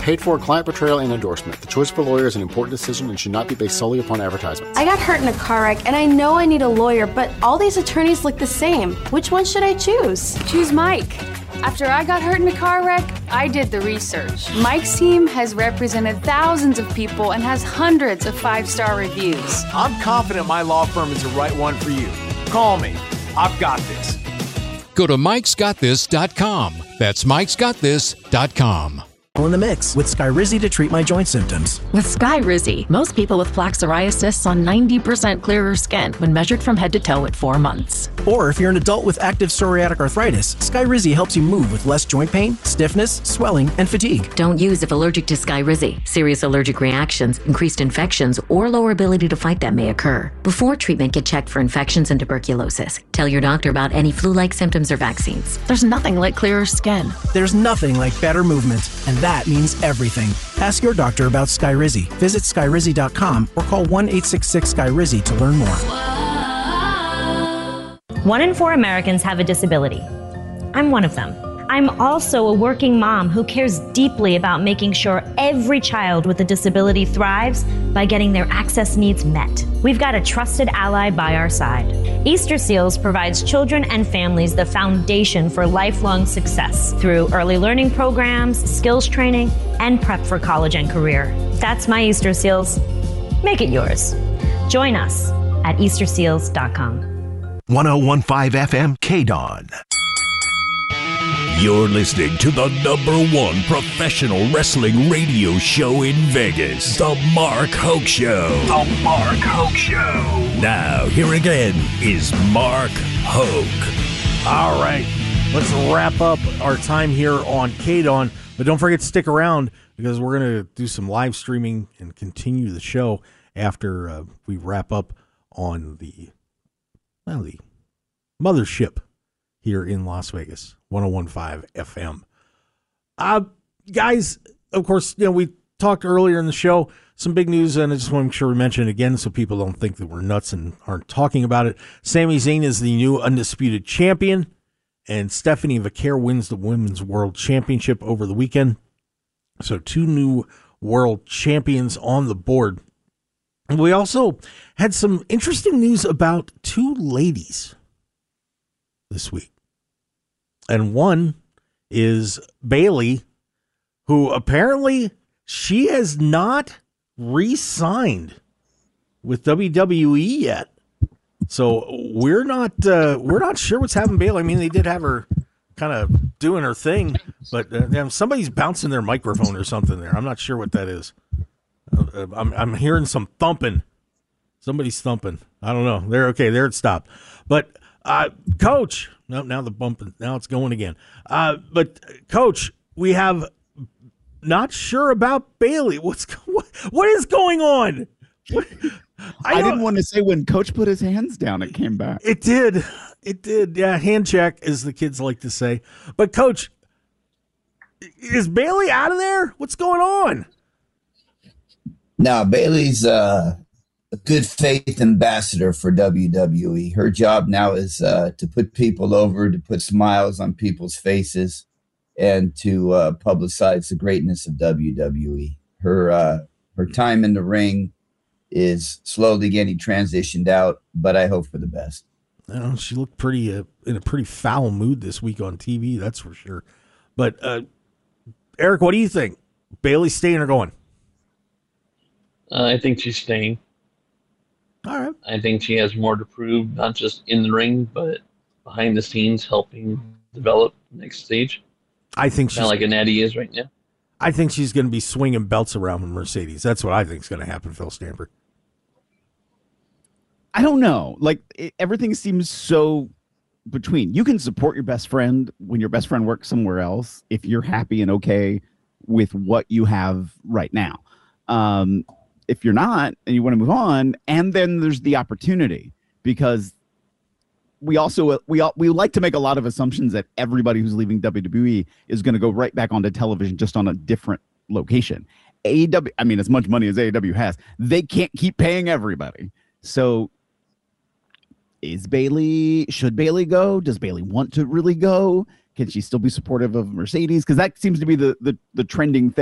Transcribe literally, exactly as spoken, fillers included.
Paid for client portrayal and endorsement. The choice of a lawyer is an important decision and should not be based solely upon advertisements. I got hurt in a car wreck, and I know I need a lawyer, but all these attorneys look the same. Which one should I choose? Choose Mike. After I got hurt in a car wreck, I did the research. Mike's team has represented thousands of people and has hundreds of five-star reviews. I'm confident my law firm is the right one for you. Call me. I've got this. Go to mikes got this dot com. That's mikes got this dot com. In the mix with Skyrizi to treat my joint symptoms. With Skyrizi, most people with plaque psoriasis saw ninety percent clearer skin when measured from head to toe at four months. Or if you're an adult with active psoriatic arthritis, Skyrizi helps you move with less joint pain, stiffness, swelling, and fatigue. Don't use if allergic to Skyrizi. Serious allergic reactions, increased infections, or lower ability to fight them may occur. Before treatment, get checked for infections and tuberculosis. Tell your doctor about any flu-like symptoms or vaccines. There's nothing like clearer skin. There's nothing like better movement, and that means everything. Ask your doctor about Skyrizi. Visit skyrizi dot com or call one eight six six Sky Rizzy to learn more. One in four Americans have a disability. I'm one of them. I'm also a working mom who cares deeply about making sure every child with a disability thrives by getting their access needs met. We've got a trusted ally by our side. Easter Seals provides children and families the foundation for lifelong success through early learning programs, skills training, and prep for college and career. That's my Easter Seals. Make it yours. Join us at easter seals dot com. one oh one point five F M K D O N. You're listening to the number one professional wrestling radio show in Vegas, The Mark Hoke Show. The Mark Hoke Show. Now, here again is Mark Hoke. All right, let's wrap up our time here on K D O N. But don't forget to stick around because we're going to do some live streaming and continue the show after uh, we wrap up on the, well, the mothership here in Las Vegas, one oh one point five F M. Uh, guys, of course, you know, we talked earlier in the show, some big news, and I just want to make sure we mention it again so people don't think that we're nuts and aren't talking about it. Sami Zayn is the new undisputed champion, and Stephanie Vaquer wins the Women's World Championship over the weekend. So two new world champions on the board. And we also had some interesting news about two ladies this week. And one is Bayley, who apparently she has not re-signed with W W E yet. So we're not uh, we're not sure what's happening, Bayley. I mean, they did have her kind of doing her thing, but uh, damn, somebody's bouncing their microphone or something there. I'm not sure what that is. Uh, I'm I'm hearing some thumping. Somebody's thumping. I don't know. They're okay. There it stopped. But uh, Coach. No, now the bump, now it's going again. Uh, but, Coach, we have not sure about Bayley. What's what, what is going on? What, I, I didn't want to say when Coach put his hands down, it came back. It did. It did. Yeah, hand check, as the kids like to say. But, Coach, is Bayley out of there? What's going on? No, Bayley's uh, a good faith ambassador for W W E. Her job now is uh, to put people over, to put smiles on people's faces, and to uh, publicize the greatness of W W E. Her uh, her time in the ring is slowly getting transitioned out, but I hope for the best. I don't know, she looked pretty uh, in a pretty foul mood this week on T V, that's for sure. But uh, Eric, what do you think? Bayley staying or going? Uh, I think she's staying. All right. I think she has more to prove, not just in the ring, but behind the scenes, helping develop the next stage. I think she's kind of like an Eddie is right now. I think she's going to be swinging belts around with Mercedes. That's what I think is going to happen, Phil Stanford. I don't know. Like it, everything seems so between. You can support your best friend when your best friend works somewhere else if you're happy and okay with what you have right now. Um, if you're not and you want to move on, and then there's the opportunity, because we also we all, we like to make a lot of assumptions that everybody who's leaving W W E is going to go right back onto television, just on a different location. A E W, I mean, as much money as A E W has, they can't keep paying everybody. So is Bayley, should Bayley go? Does Bayley want to really go? Can she still be supportive of Mercedes? Because that seems to be the, the, the trending thing.